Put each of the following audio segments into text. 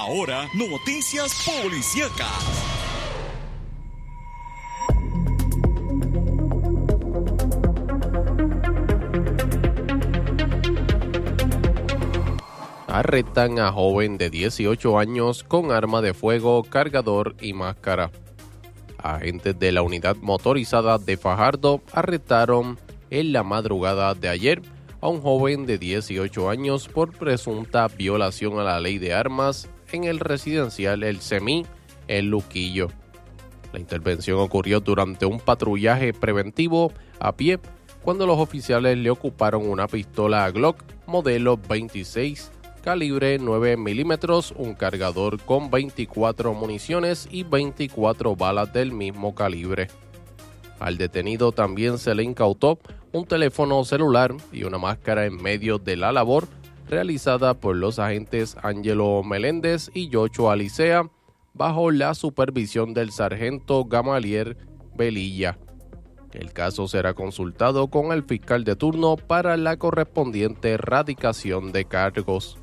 ahora, noticias policíacas. Arrestan a joven de 18 años con arma de fuego, cargador y máscara. Agentes de la unidad motorizada de Fajardo arrestaron en la madrugada de ayer a un joven de 18 años por presunta violación a la ley de armas en el residencial El Semí, en Luquillo. La intervención ocurrió durante un patrullaje preventivo a pie cuando los oficiales le ocuparon una pistola Glock modelo 26 calibre 9 milímetros, un cargador con 24 municiones y 24 balas del mismo calibre. Al detenido también se le incautó un teléfono celular y una máscara en medio de la labor realizada por los agentes Ángelo Meléndez y Yocho Alicea bajo la supervisión del sargento Gamaliel Velilla. El caso será consultado con el fiscal de turno para la correspondiente erradicación de cargos.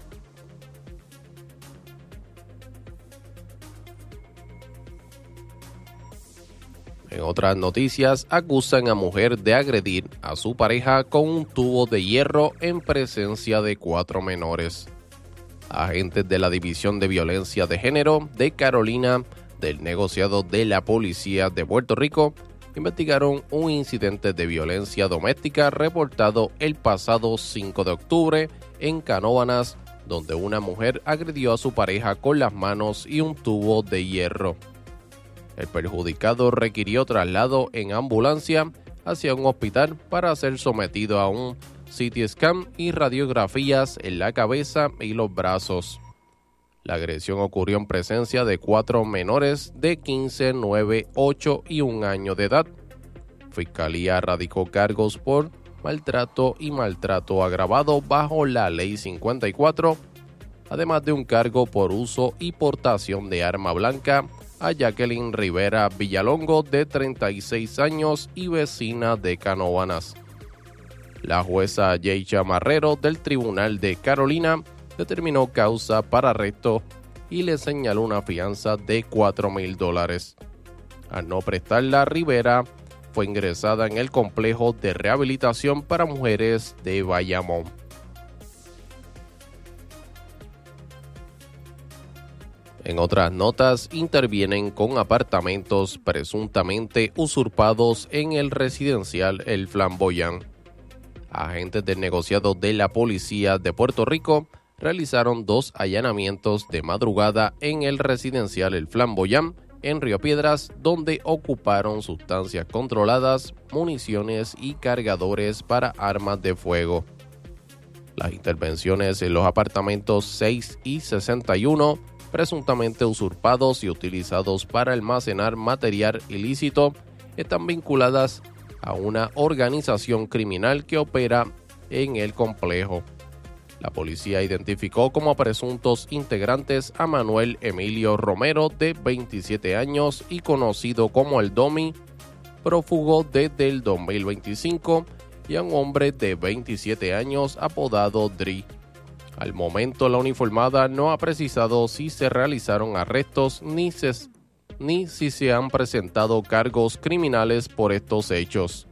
En otras noticias, acusan a mujer de agredir a su pareja con un tubo de hierro en presencia de 4 menores. Agentes de la División de Violencia de Género de Carolina del negociado de la Policía de Puerto Rico investigaron un incidente de violencia doméstica reportado el pasado 5 de octubre en Canóvanas, donde una mujer agredió a su pareja con las manos y un tubo de hierro. El perjudicado requirió traslado en ambulancia hacia un hospital para ser sometido a un CT scan y radiografías en la cabeza y los brazos. La agresión ocurrió en presencia de 4 menores de 15, 9, 8 y 1 año de edad. Fiscalía radicó cargos por maltrato y maltrato agravado bajo la Ley 54, además de un cargo por uso y portación de arma blanca a Jacqueline Rivera Villalongo, de 36 años y vecina de Canóvanas. La jueza Yeisha Marrero del Tribunal de Carolina determinó causa para arresto y le señaló una fianza de $4,000. Al no prestarla, Rivera fue ingresada en el complejo de rehabilitación para mujeres de Bayamón. En otras notas, intervienen con apartamentos presuntamente usurpados en el residencial El Flamboyán. Agentes del negociado de la Policía de Puerto Rico realizaron 2 allanamientos de madrugada en el residencial El Flamboyán, en Río Piedras, donde ocuparon sustancias controladas, municiones y cargadores para armas de fuego. Las intervenciones en los apartamentos 6 y 61, presuntamente usurpados y utilizados para almacenar material ilícito, están vinculadas a una organización criminal que opera en el complejo. La policía identificó como presuntos integrantes a Manuel Emilio Romero, de 27 años y conocido como el Domi, prófugo desde el 2025, y a un hombre de 27 años apodado Dri. Al momento, la uniformada no ha precisado si se realizaron arrestos ni si se han presentado cargos criminales por estos hechos.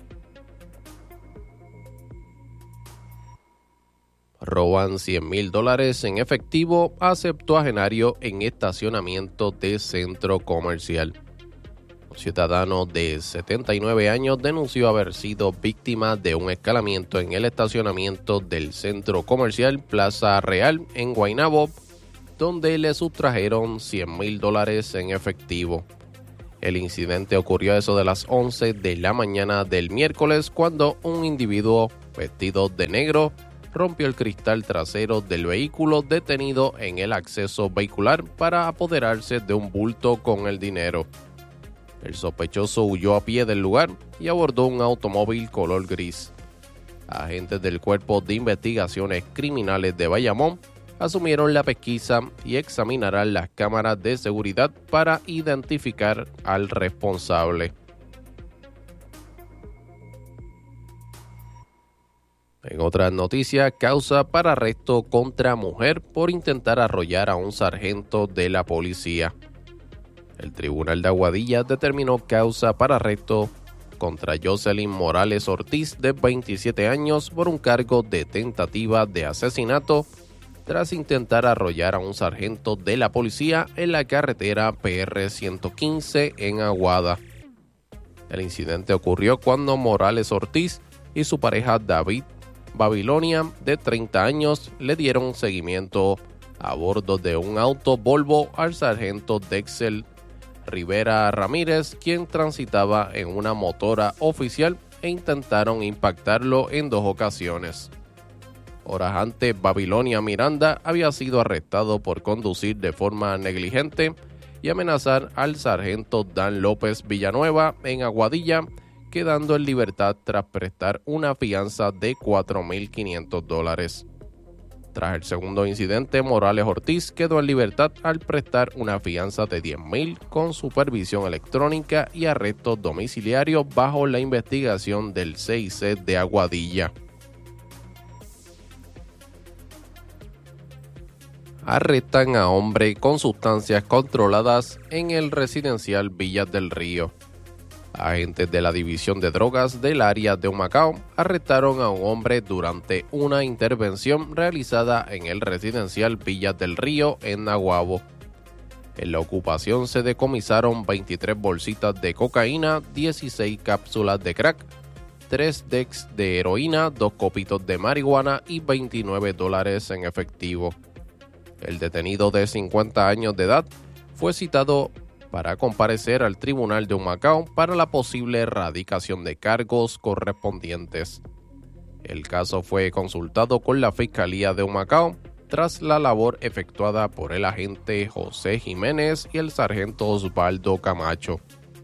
Roban $100,000 en efectivo a septuagenario en estacionamiento de centro comercial. Un ciudadano de 79 años denunció haber sido víctima de un escalamiento en el estacionamiento del centro comercial Plaza Real en Guaynabo, donde le sustrajeron $100,000 en efectivo. El incidente ocurrió a eso de las 11 de la mañana del miércoles, cuando un individuo vestido de negro rompió el cristal trasero del vehículo detenido en el acceso vehicular para apoderarse de un bulto con el dinero. El sospechoso huyó a pie del lugar y abordó un automóvil color gris. Agentes del Cuerpo de Investigaciones Criminales de Bayamón asumieron la pesquisa y examinarán las cámaras de seguridad para identificar al responsable. En otras noticias, causa para arresto contra mujer por intentar arrollar a un sargento de la policía. El Tribunal de Aguadilla determinó causa para arresto contra Jocelyn Morales Ortiz, de 27 años, por un cargo de tentativa de asesinato tras intentar arrollar a un sargento de la policía en la carretera PR 115 en Aguada. El incidente ocurrió cuando Morales Ortiz y su pareja David Babilonia, de 30 años, le dieron seguimiento a bordo de un auto Volvo al sargento Dexel Rivera Ramírez, quien transitaba en una motora oficial, e intentaron impactarlo en 2 ocasiones. Horas antes, Babilonia Miranda había sido arrestado por conducir de forma negligente y amenazar al sargento Dan López Villanueva en Aguadilla, quedando en libertad tras prestar una fianza de $4,500. Tras el segundo incidente, Morales Ortiz quedó en libertad al prestar una fianza de $10,000 con supervisión electrónica y arresto domiciliario bajo la investigación del CIC de Aguadilla. Arrestan a hombre con sustancias controladas en el residencial Villas del Río. Agentes de la División de Drogas del área de Humacao arrestaron a un hombre durante una intervención realizada en el residencial Villas del Río en Naguabo. En la ocupación se decomisaron 23 bolsitas de cocaína, 16 cápsulas de crack, 3 decks de heroína, 2 copitos de marihuana y $29 en efectivo. El detenido, de 50 años de edad, fue citado para comparecer al Tribunal de Humacao para la posible erradicación de cargos correspondientes. El caso fue consultado con la Fiscalía de Humacao tras la labor efectuada por el agente José Jiménez y el sargento Osvaldo Camacho.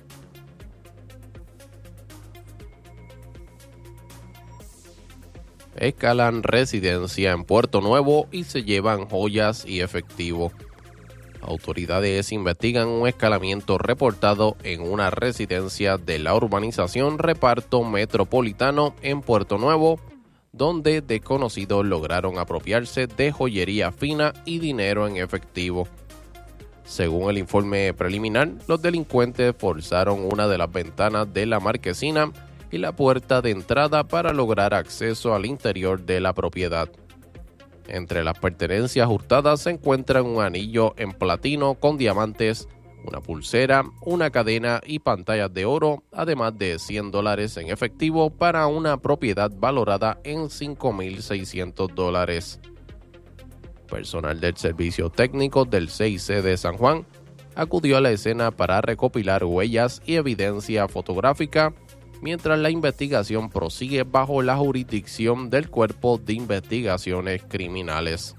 Escalan residencia en Puerto Nuevo y se llevan joyas y efectivo. Autoridades investigan un escalamiento reportado en una residencia de la urbanización Reparto Metropolitano en Puerto Nuevo, donde desconocidos lograron apropiarse de joyería fina y dinero en efectivo. Según el informe preliminar, los delincuentes forzaron una de las ventanas de la marquesina y la puerta de entrada para lograr acceso al interior de la propiedad. Entre las pertenencias hurtadas se encuentran un anillo en platino con diamantes, una pulsera, una cadena y pantallas de oro, además de $100 en efectivo para una propiedad valorada en $5,600. Personal del Servicio Técnico del CIC de San Juan acudió a la escena para recopilar huellas y evidencia fotográfica, mientras la investigación prosigue bajo la jurisdicción del Cuerpo de Investigaciones Criminales.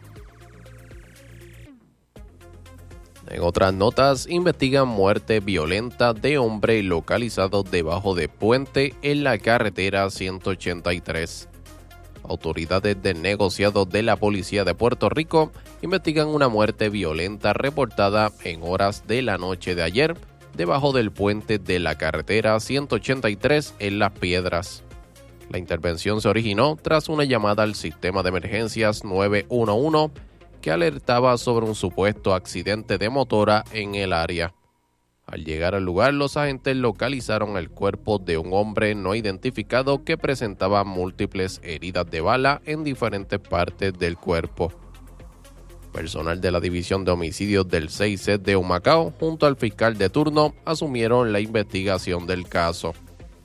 En otras notas, investigan muerte violenta de hombre localizado debajo de puente en la carretera 183. Autoridades del negociado de la Policía de Puerto Rico investigan una muerte violenta reportada en horas de la noche de ayer debajo del puente de la carretera 183 en Las Piedras. La intervención se originó tras una llamada al sistema de emergencias 911 que alertaba sobre un supuesto accidente de motora en el área. Al llegar al lugar, los agentes localizaron el cuerpo de un hombre no identificado que presentaba múltiples heridas de bala en diferentes partes del cuerpo. Personal de la División de Homicidios del CIC de Humacao, junto al fiscal de turno, asumieron la investigación del caso.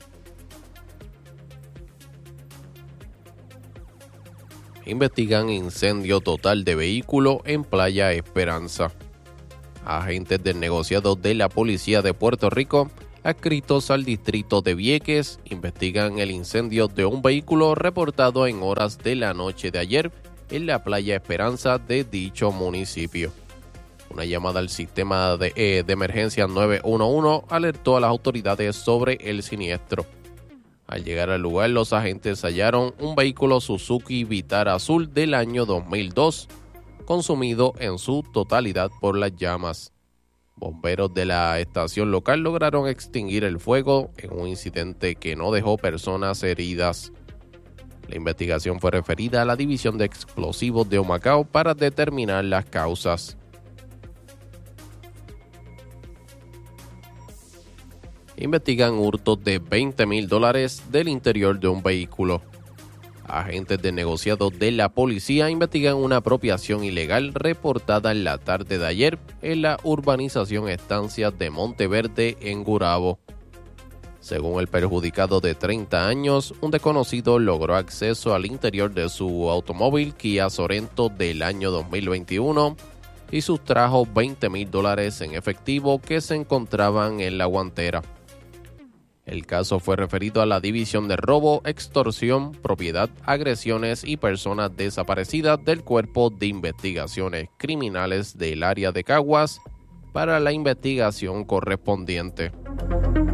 Investigan incendio total de vehículo en Playa Esperanza. Agentes del negociado de la Policía de Puerto Rico, adscritos al distrito de Vieques, investigan el incendio de un vehículo reportado en horas de la noche de ayer en la Playa Esperanza de dicho municipio. Una llamada al sistema de emergencia 911 alertó a las autoridades sobre el siniestro. Al llegar al lugar, los agentes hallaron un vehículo Suzuki Vitara azul del año 2002, consumido en su totalidad por las llamas. Bomberos de la estación local lograron extinguir el fuego en un incidente que no dejó personas heridas. La investigación fue referida a la División de Explosivos de Humacao para determinar las causas. Investigan hurtos de $20,000 del interior de un vehículo. Agentes de negociado de la policía investigan una apropiación ilegal reportada en la tarde de ayer en la urbanización Estancias de Monteverde, en Gurabo. Según el perjudicado de 30 años, un desconocido logró acceso al interior de su automóvil Kia Sorento del año 2021 y sustrajo $20,000 en efectivo que se encontraban en la guantera. El caso fue referido a la División de Robo, Extorsión, Propiedad, Agresiones y Personas Desaparecidas del Cuerpo de Investigaciones Criminales del área de Caguas para la investigación correspondiente.